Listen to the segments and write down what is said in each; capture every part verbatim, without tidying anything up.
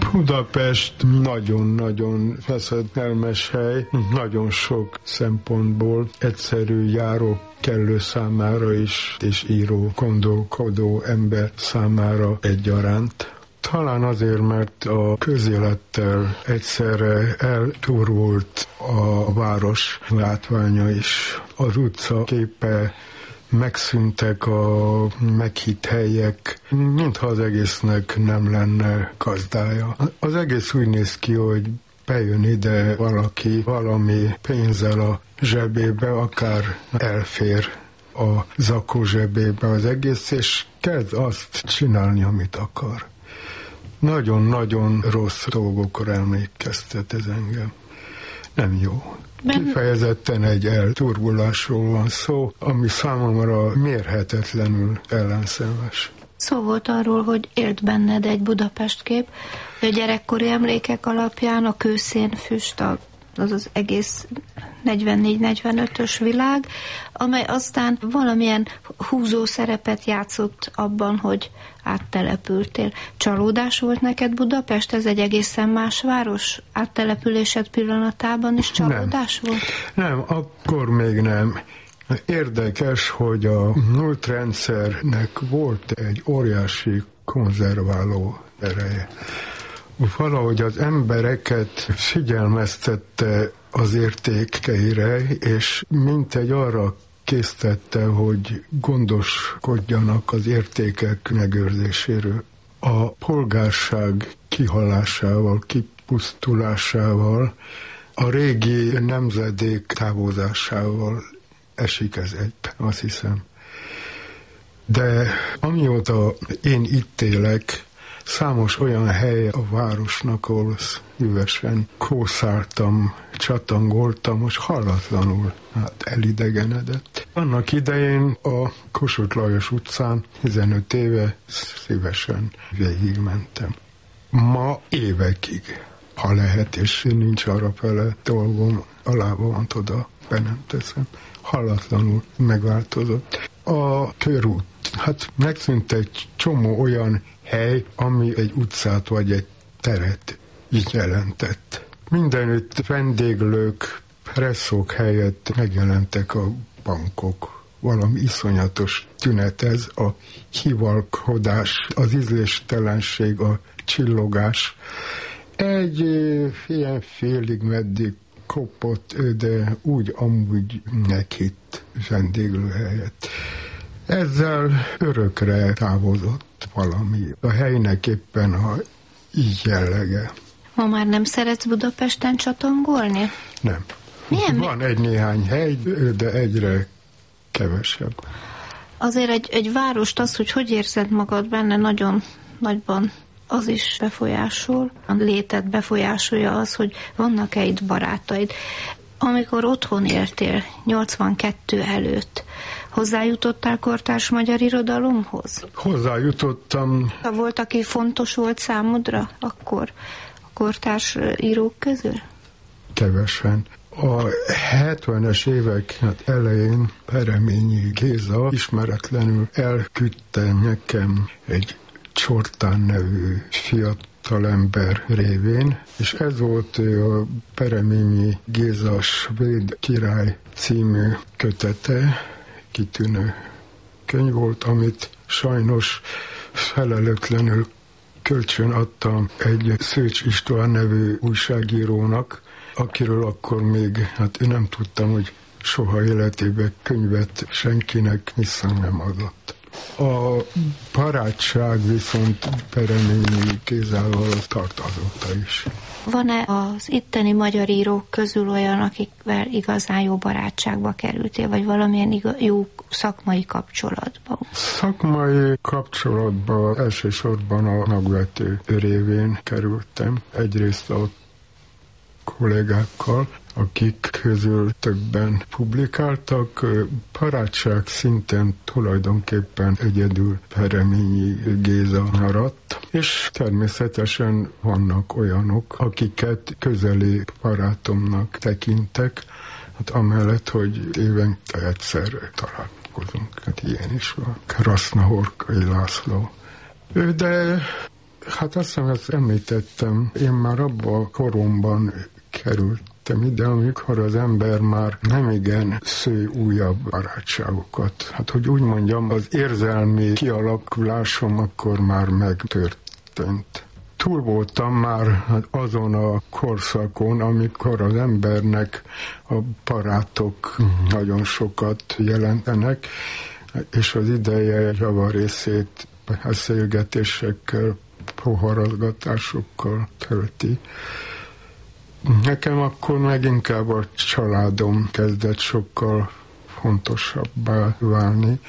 Budapest nagyon-nagyon veszedelmes hely, nagyon sok szempontból egyszerű járó kellő számára is, és író, gondolkodó ember számára egyaránt. Talán azért, mert a közélettel egyszerre elturvult a város látványa is. Az utca képe, megszűntek a meghitt helyek, mintha az egésznek nem lenne gazdája. Az egész úgy néz ki, hogy bejön ide valaki valami pénzzel a zsebébe, akár elfér a zakó zsebébe az egész, és kezd azt csinálni, amit akar. Nagyon-nagyon rossz dolgokra emlékeztet ez engem. Nem jó. Kifejezetten egy elturbulásról van szó, ami számomra mérhetetlenül ellenszenves. Szó volt arról, hogy élt benned egy Budapest kép, a gyerekkori emlékek alapján a kőszén füst, az az egész negyvennégy-negyvenötös világ, amely aztán valamilyen húzó szerepet játszott abban, hogy áttelepültél. Csalódás volt neked Budapest? Ez egy egészen más város? Áttelepülésed pillanatában is csalódás nem. volt? Nem, akkor még nem. Érdekes, hogy a múltrendszernek volt egy óriási konzerváló ereje. Valahogy az embereket figyelmeztette az értékeire, és mintegy arra késztette, hogy gondoskodjanak az értékek megőrzéséről. A polgárság kihalásával, kipusztulásával, a régi nemzedék távozásával esik ez egybe, azt hiszem. De amióta én itt élek, számos olyan hely a városnak, ahol szívesen kószáltam, csatangoltam, most hallatlanul hát elidegenedett. Annak idején a Kossuth Lajos utcán tizenöt éve szívesen végigmentem. Ma évekig, ha lehet, és nincs arra fele dolgom, alába van oda, be nem teszem. Hallatlanul megváltozott. A körút, hát megszűnt egy csomó olyan hely, ami egy utcát vagy egy teret így jelentett. Mindenütt vendéglők, presszók helyett megjelentek a bankok. Valami iszonyatos tünet ez, a hivalkodás, az ízléstelenség, a csillogás. Egy ilyen félig meddig kopott, de úgy amúgy nekitt vendéglő helyett. Ezzel örökre távozott valami. A helynek éppen a így jellege. Ma már nem szeretsz Budapesten csatangolni? Nem. Milyen? Van egy-néhány hely, de egyre kevesebb. Azért egy, egy várost az, hogy hogy érzed magad benne, nagyon nagyban az is befolyásol. A létet befolyásolja az, hogy vannak-e itt barátaid. Amikor otthon éltél, nyolcvankettő előtt, hozzájutottál kortárs magyar irodalomhoz? Hozzájutottam. Volt, aki fontos volt számodra akkor a kortárs írók közül? Kevesen. A hetvenes évek hát elején Pereményi Géza ismeretlenül elküldte nekem egy Csortán nevű fiatalember révén, és ez volt a Pereményi Géza Svéd király című kötete, kitűnő könyv volt, amit sajnos felelőtlenül kölcsön adtam egy Szőcs István nevű újságírónak, akiről akkor még, hát én nem tudtam, hogy soha életében könyvet senkinek vissza nem adott. A barátság viszont Pereményi Gézával tart azóta is. Van-e az itteni magyar írók közül olyan, akikvel igazán jó barátságba kerültél, vagy valamilyen igaz, jó szakmai kapcsolatban? Szakmai kapcsolatban elsősorban a Nagvető révén kerültem. Egyrészt a kollégákkal, akik közül többen publikáltak, barátság szinten tulajdonképpen egyedül Pereményi Géza maradt, és természetesen vannak olyanok, akiket közeli barátomnak tekintek, hát amellett, hogy évente egyszer találkozunk, hát ilyen is van. Krasznahorkai László. De Hát azt hiszem, ezt említettem, én már abban a koromban kerültem ide, amikor az ember már nem igen sző újabb barátságokat. Hát, hogy úgy mondjam, az érzelmi kialakulásom akkor már megtörtént. Túl voltam már azon a korszakon, amikor az embernek a barátok nagyon sokat jelentenek, és az ideje javarészét beszélgetésekkel, poharazgatásokkal tölti. Nekem akkor meg inkább a családom kezdett sokkal fontosabbá válni.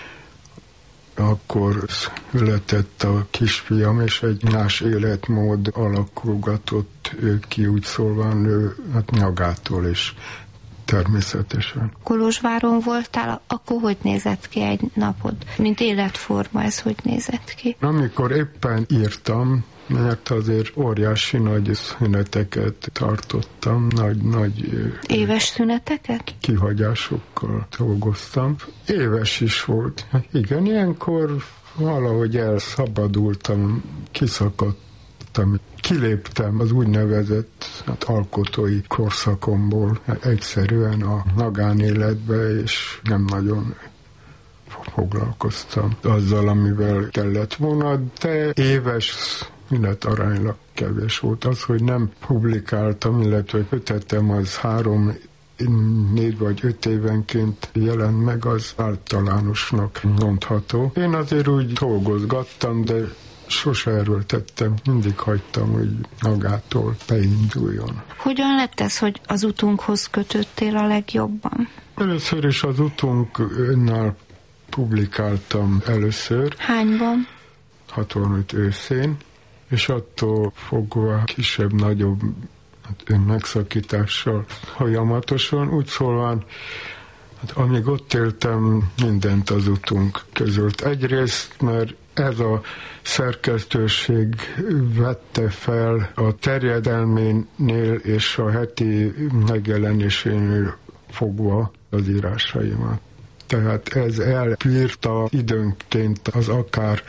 Akkor született a kisfiam, és egy más életmód alakulgatott ki, úgy szólván ő hát nyagától is természetesen. Kolozsváron voltál, akkor hogy nézett ki egy napod? Mint életforma, ez hogy nézett ki? Amikor éppen írtam, mert azért óriási nagy szüneteket tartottam, nagy-nagy éves szüneteket? Kihagyásokkal dolgoztam. Éves is volt. Igen, ilyenkor valahogy elszabadultam, kiszakadtam, kiléptem az úgynevezett hát, alkotói korszakomból egyszerűen a magánéletbe, és nem nagyon foglalkoztam azzal, amivel kellett volna, de éves szünet aránylag kevés volt. Az, hogy nem publikáltam, illetve kötettem, az három, négy vagy öt évenként jelent meg, az általánosnak mondható. Én azért úgy dolgozgattam, de sose erőltettem, mindig hagytam, hogy magától beinduljon. Hogyan lett ez, hogy az utunkhoz kötöttél a legjobban? Először is az utunknál publikáltam először. Hányban? hatvanöt őszén, és attól fogva kisebb-nagyobb hát, megszakítással folyamatosan, úgy szólván, hát, amíg ott éltem, mindent az utunk közölt. Egyrészt, mert ez a szerkesztőség vette fel a terjedelménél és a heti megjelenésénél fogva az írásaimat. Tehát ez elbírta időnként az akár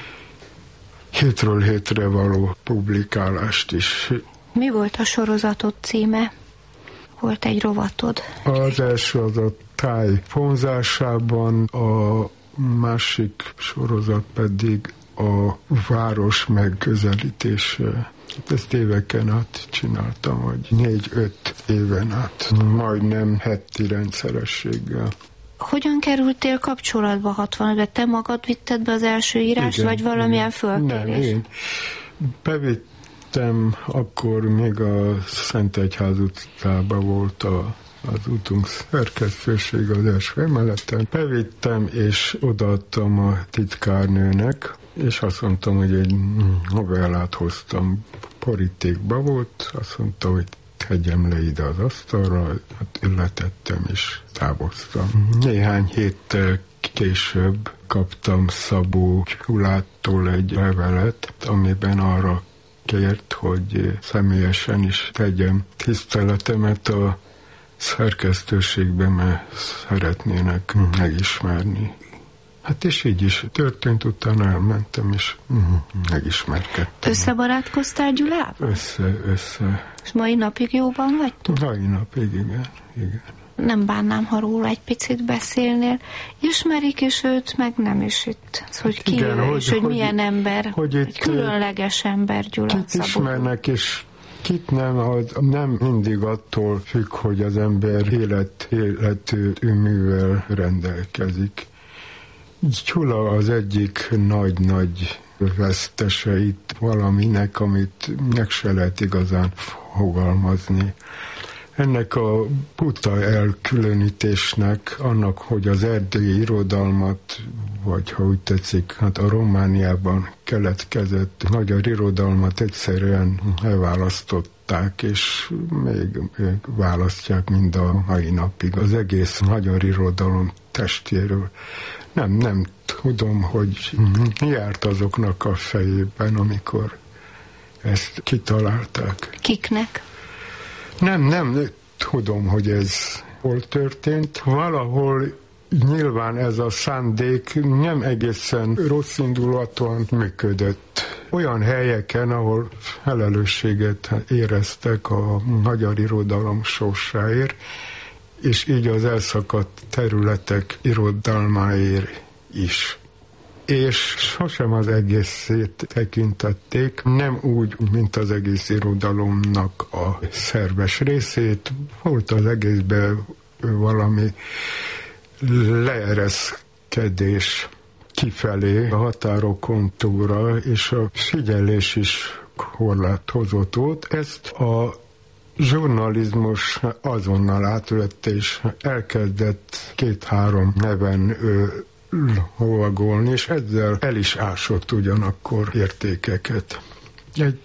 hétről hétre való publikálást is. Mi volt a sorozatod címe? Volt egy rovatod? Az első az a táj vonzásában, a másik sorozat pedig a város megközelítése. Ezt éveken át csináltam, vagy négy-öt éven át, majdnem heti rendszerességgel. Hogyan kerültél kapcsolatba hatvanötben? Te magad vitted be az első írást, igen, vagy valamilyen fölkérés? Nem, én bevittem, akkor még a Szentegyház utcában volt a, az utunk szerkesztőség az első emeleten. Bevittem, és odaadtam a titkárnőnek, és azt mondtam, hogy egy novellát hoztam, borítékba volt, azt mondta, hogy tegyem le ide az asztalra, hát letettem és távoztam. Néhány héttel később kaptam Szabó Gyulától egy levelet, amiben arra kért, hogy személyesen is tegyem tiszteletemet a szerkesztőségben, mert szeretnének megismerni. Hát és így is történt, utána elmentem, és megismerkedtem. Összebarátkoztál Gyulával? Össze, össze. És mai napig jóban vagytok? Mai napig, igen, igen. Nem bánnám, ha róla egy picit beszélnél. Ismerik is őt, meg nem is itt. Hogy ki igen, ő, hogy, és hogy, hogy milyen ember, hogy egy különleges ember Gyula Szabó. Kit ismernek, és kit nem, az nem mindig attól függ, hogy az ember élet, életű művel rendelkezik. Gyula az egyik nagy-nagy vesztese itt valaminek, amit meg se lehet igazán fogalmazni. Ennek a buta elkülönítésnek, annak, hogy az erdélyi irodalmat, vagy ha úgy tetszik, hát a Romániában keletkezett magyar irodalmat egyszerűen elválasztották, és még, még választják mind a mai napig az egész magyar irodalom testéről. Nem, nem tudom, hogy mi járt azoknak a fejében, amikor ezt kitalálták. Kiknek? Nem, nem tudom, hogy ez hol történt. Valahol nyilván ez a szándék nem egészen rossz indulatúan működött. olyan helyeken, ahol felelősséget éreztek a magyar irodalom sorsáért, és így az elszakadt területek irodalmáért is. És sosem az egészét tekintették, nem úgy, mint az egész irodalomnak a szerves részét. Volt az egészben valami leereszkedés kifelé, a határokon túlra, és a figyelés is korlátozott ott. Ezt a zsurnalizmus azonnal átvett, és elkezdett két-három neven ő, lovagolni, és ezzel el is ásott ugyanakkor értékeket. Egy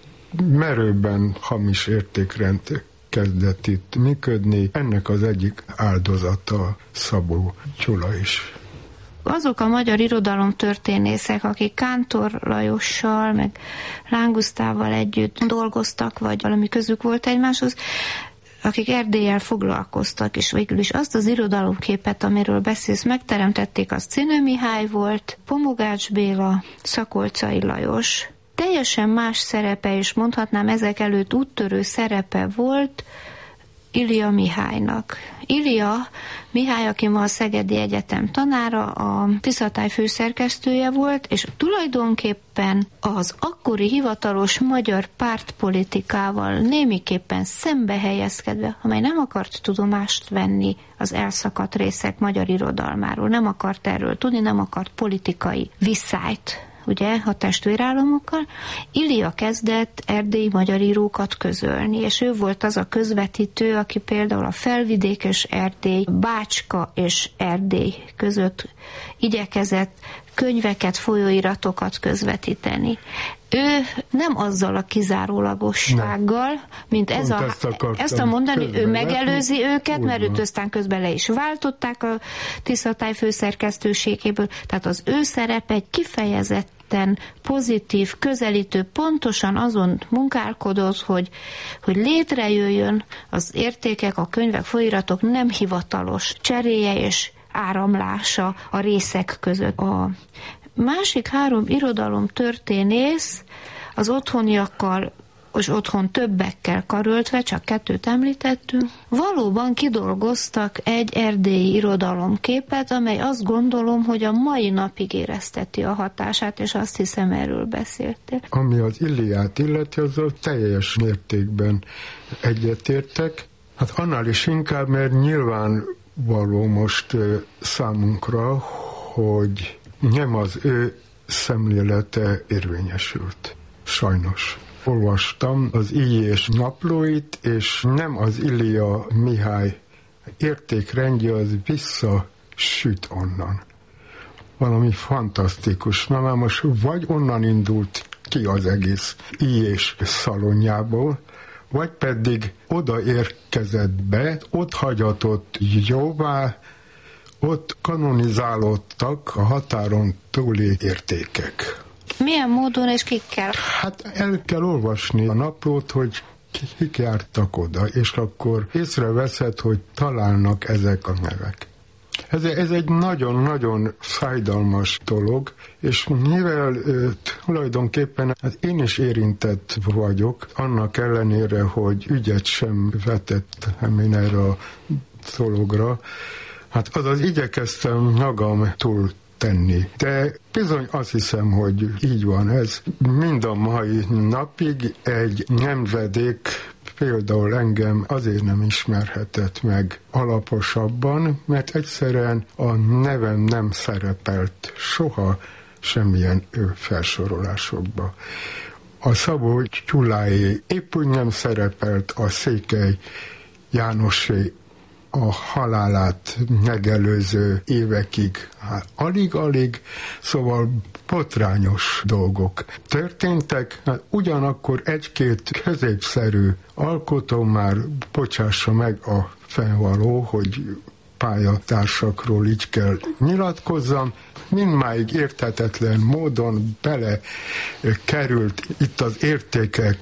merőben hamis értékrend kezdett itt működni, ennek az egyik áldozata Szabó Gyula is. Azok a magyar irodalomtörténészek, akik Kántor Lajossal, meg Láng Gusztávval együtt dolgoztak, vagy valami közük volt egymáshoz, akik Erdéllyel foglalkoztak, és végül is azt az irodalomképet, amiről beszélsz, megteremtették, az Cinő Mihály volt, Pomogács Béla, Szakolczai Lajos. Teljesen más szerepe, és mondhatnám ezek előtt úttörő szerepe volt Ilia Mihálynak. Ilia Mihály, aki ma a Szegedi Egyetem tanára, a Tiszatáj főszerkesztője volt, és tulajdonképpen az akkori hivatalos magyar pártpolitikával némiképpen szembe helyezkedve, amely nem akart tudomást venni az elszakadt részek magyar irodalmáról, nem akart erről tudni, nem akart politikai viszályt, ugye, a testvérállamokkal, Ilia kezdett erdélyi magyar írókat közölni, és ő volt az a közvetítő, aki például a Felvidék és Erdély, Bácska és Erdély között igyekezett könyveket, folyóiratokat közvetíteni. Ő nem azzal a kizárólagossággal, nem. mint ez a, ezt, ezt a mondani, ő megelőzi őket, mert őt aztán közben le is váltották a Tiszatáj főszerkesztőségéből, tehát az ő szerepe egy kifejezetten pozitív, közelítő, pontosan azon munkálkodott, hogy, hogy létrejöjjön az értékek, a könyvek, folyóiratok nem hivatalos cseréje és áramlása a részek között. A másik három irodalom történész az otthoniakkal, és otthon többekkel karöltve, csak kettőt említettünk, valóban kidolgoztak egy erdélyi irodalomképet, amely azt gondolom, hogy a mai napig érezteti a hatását, és azt hiszem, erről beszéltél. Ami az Iliát illeti, azzal teljes mértékben egyetértek. Hát annál is inkább, mert nyilván való most számunkra, hogy nem az ő szemlélete érvényesült. Sajnos. Olvastam az Ilyés naplóit, és nem az Ilia Mihály értékrendje, az visszasüt onnan. Valami fantasztikus. Na már most vagy onnan indult ki az egész Ilyés szalonjából, vagy pedig oda érkezett be, ott hagyatott jóvá, ott kanonizálódtak a határon túli értékek. Milyen módon és kikkel? Hát el kell olvasni a naplót, hogy kik jártak oda, és akkor észreveszed, hogy találnak ezek a nevek. Ez, ez egy nagyon-nagyon fájdalmas dolog, és mivel ö, tulajdonképpen hát én is érintett vagyok, annak ellenére, hogy ügyet sem vetettem én erre a dologra, hát azaz igyekeztem magam túl tenni. De bizony azt hiszem, hogy így van ez. Mind a mai napig egy nemzedék például engem azért nem ismerhetett meg alaposabban, mert egyszerűen a nevem nem szerepelt soha semmilyen felsorolásokba. A Szabó Gyuláé épp úgy nem szerepelt, a Székely Jánosé a halálát megelőző évekig hát alig-alig, szóval botrányos dolgok történtek, hát ugyanakkor egy-két középszerű alkotó már bocsássa meg a fennvaló, hogy pályatársakról így kell nyilatkozzam, mindmáig érthetetlen módon bele került itt az értékek